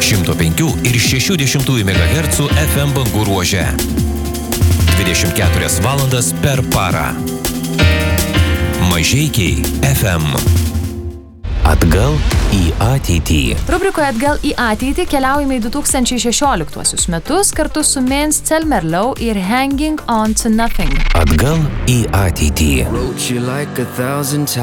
105 ir 60 MHz FM bangų ruože. 24 valandas per parą. Mažeikiai FM. Atgal į ateitį. Rubrikoje Atgal į ateitį keliaujame į 2016 metus kartu su Mins Celmerlau ir Hanging on to Nothing. Atgal į ateitį.